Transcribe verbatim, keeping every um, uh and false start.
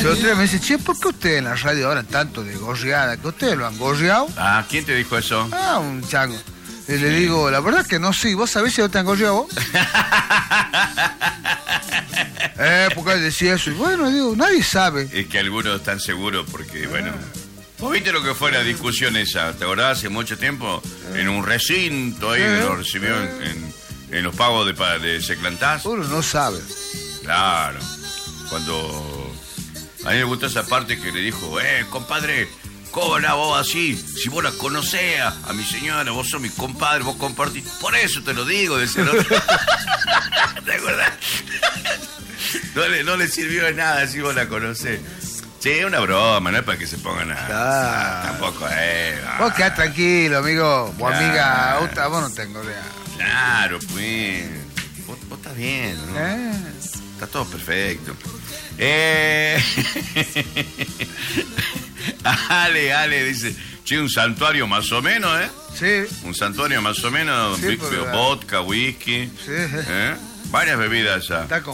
Entonces otro día me dice, che, ¿por qué ustedes en la radio hablan tanto de gorreada? ¿Que ustedes lo han gorreado? Ah, ¿quién te dijo eso? Ah, un chango. Y le digo, la verdad que no sé, ¿vos sabés si no te han gorreado vos? eh, porque él decía eso. Y bueno, digo, nadie sabe. Es que algunos están seguros porque, bueno... ¿Vos viste lo que fue la discusión esa? ¿Te acordás hace mucho tiempo? En un recinto ahí, Eh, lo recibió eh. en, en, en los pagos de, pa- de Seclantás. Uno no sabe. Claro. Cuando... A mí me gustó esa parte que le dijo, eh, compadre, ¿cómo la vos así? Si vos la conocés a, a mi señora, vos sos mi compadre, vos compartís. Por eso te lo digo, decía el otro. ¿Te acordás? No le, no le sirvió de nada si vos la conocés. Sí, es una broma, no es para que se pongan a... Claro. Tampoco, eh... Vos quedás tranquilo, amigo. Vos, Claro. amiga, vos, ta- vos no te engorreás. Claro, pues... Vos, vos estás bien, ¿no? ¿Eh? Está todo perfecto. Eh... Ale, Ale dice... Che, un santuario más o menos, ¿eh? Sí. Un santuario más o menos. Sí, vi- pero- vodka, whisky. Sí. ¿eh? Varias bebidas ya. Está